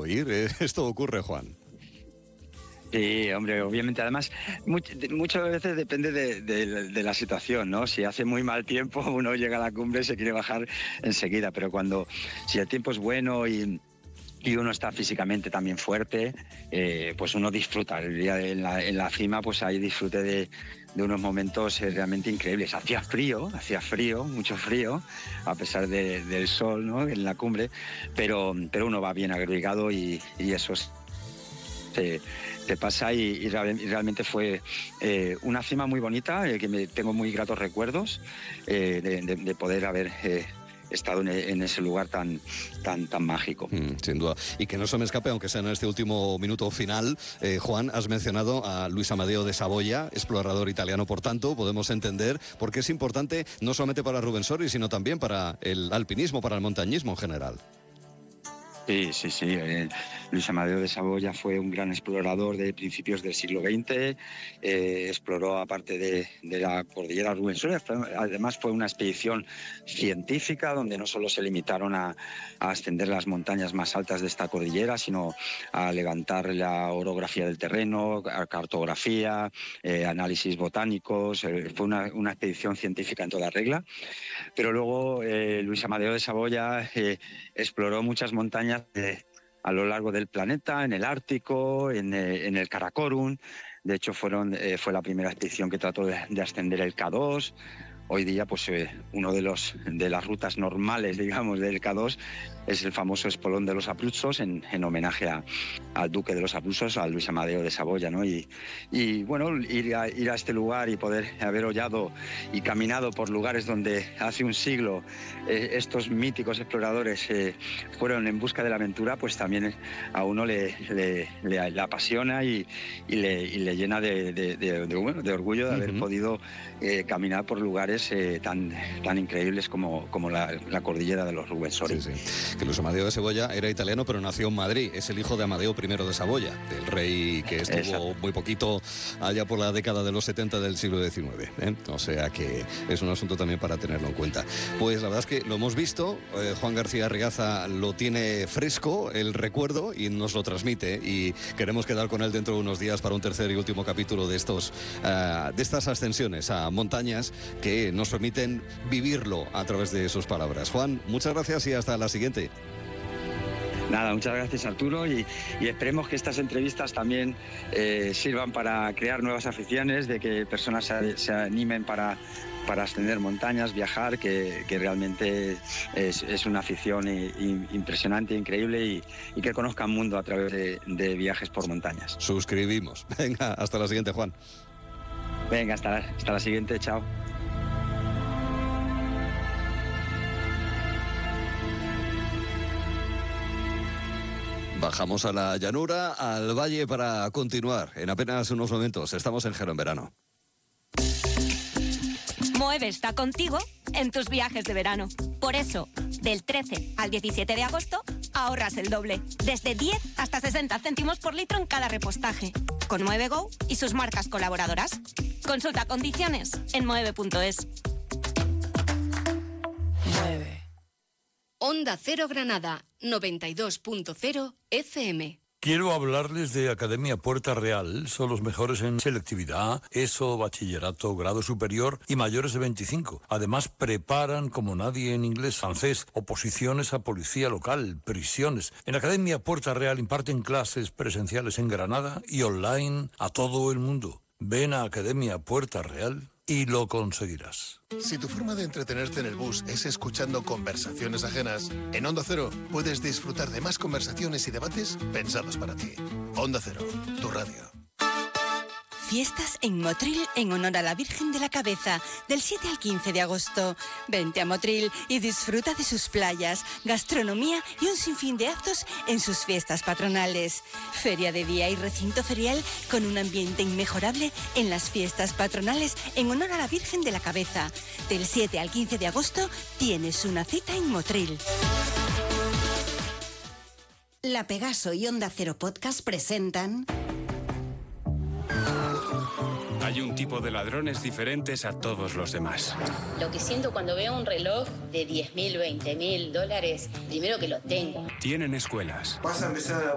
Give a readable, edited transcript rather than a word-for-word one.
ir. Esto ocurre, Juan. Sí, hombre, obviamente. Además, muchas veces depende de la situación, ¿no? Si hace muy mal tiempo, uno llega a la cumbre y se quiere bajar enseguida, pero si el tiempo es bueno y uno está físicamente también fuerte, pues uno disfruta. El día en la cima, pues ahí disfrute de unos momentos realmente increíbles. Hacía frío, mucho frío, a pesar del sol, ¿no?, en la cumbre, pero uno va bien abrigado y eso te pasa y realmente fue una cima muy bonita, que tengo muy gratos recuerdos de poder haber estado en ese lugar tan mágico. Sin duda. Y que no se me escape, aunque sea en este último minuto final, Juan, has mencionado a Luis Amadeo de Saboya, explorador italiano, por tanto, podemos entender por qué es importante no solamente para Rubén Sory, sino también para el alpinismo, para el montañismo en general. Sí. Luis Amadeo de Saboya fue un gran explorador de principios del siglo XX. Exploró, aparte de la cordillera Rubén Sory, además fue una expedición científica donde no solo se limitaron a ascender las montañas más altas de esta cordillera, sino a levantar la orografía del terreno, cartografía, análisis botánicos. Fue una expedición científica en toda regla. Pero luego Luis Amadeo de Saboya exploró muchas montañas a lo largo del planeta, en el Ártico, en el Karakorum. De hecho, fue la primera expedición que trató de ascender el K2. Hoy día, pues uno de las rutas normales, digamos, del K2 es el famoso Espolón de los Abruzos, en homenaje al duque de los Abruzos, a Luis Amadeo de Saboya, ¿no? Y bueno, ir a este lugar y poder haber hollado y caminado por lugares donde hace un siglo estos míticos exploradores fueron en busca de la aventura, pues también a uno le apasiona y le llena de orgullo de haber podido caminar por lugares tan increíbles como la cordillera de los Rubén Sory. Sí. Que Luis Amadeo de Saboya era italiano, pero nació en Madrid. Es el hijo de Amadeo I de Saboya, del rey que estuvo muy poquito allá por la década de los 70 del siglo XIX. O sea que es un asunto también para tenerlo en cuenta. Pues la verdad es que lo hemos visto. Juan García Rigaza lo tiene fresco, el recuerdo, y nos lo transmite. Y queremos quedar con él dentro de unos días para un tercer y último capítulo de estas ascensiones a montañas que nos permiten vivirlo a través de sus palabras. Juan, muchas gracias y hasta la siguiente. Nada, muchas gracias, Arturo, y esperemos que estas entrevistas también sirvan para crear nuevas aficiones, de que personas se animen para ascender montañas, viajar, que realmente es una afición impresionante, increíble, y que conozcan el mundo a través de viajes por montañas. Suscribimos. Venga, hasta la siguiente, Juan. Venga, hasta la siguiente, chao. Bajamos a la llanura, al valle, para continuar. En apenas unos momentos estamos en Gelo en Verano. Moeve está contigo en tus viajes de verano. Por eso, del 13 al 17 de agosto, ahorras el doble. Desde 10 hasta 60 céntimos por litro en cada repostaje. Con Moeve Go y sus marcas colaboradoras. Consulta condiciones en moeve.es. Moeve. Onda Cero Granada, 92.0 FM. Quiero hablarles de Academia Puerta Real. Son los mejores en selectividad, ESO, bachillerato, grado superior y mayores de 25. Además, preparan como nadie en inglés, francés, oposiciones a policía local, prisiones. En Academia Puerta Real imparten clases presenciales en Granada y online a todo el mundo. Ven a Academia Puerta Real y lo conseguirás. Si tu forma de entretenerte en el bus es escuchando conversaciones ajenas, en Onda Cero puedes disfrutar de más conversaciones y debates pensados para ti. Onda Cero, tu radio. Fiestas en Motril en honor a la Virgen de la Cabeza, del 7 al 15 de agosto. Vente a Motril y disfruta de sus playas, gastronomía y un sinfín de actos en sus fiestas patronales. Feria de día y recinto ferial con un ambiente inmejorable en las fiestas patronales en honor a la Virgen de la Cabeza. Del 7 al 15 de agosto tienes una cita en Motril. La Pegaso y Onda Cero Podcast presentan... Hay un tipo de ladrones diferentes a todos los demás. Lo que siento cuando veo un reloj de $10.000, $20.000, primero que lo tengo. Tienen escuelas. Vas a empezar